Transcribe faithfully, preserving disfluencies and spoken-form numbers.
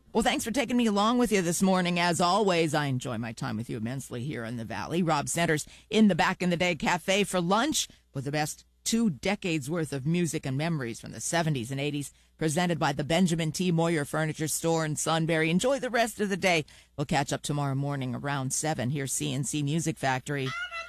Well, thanks for taking me along with you this morning. As always, I enjoy my time with you immensely here in the Valley. Rob Centers in the Back in the Day Cafe for lunch with the best two decades worth of music and memories from the seventies and eighties, presented by the Benjamin T. Moyer Furniture Store in Sunbury. Enjoy the rest of the day. We'll catch up tomorrow morning around seven. Here's C N C Music Factory.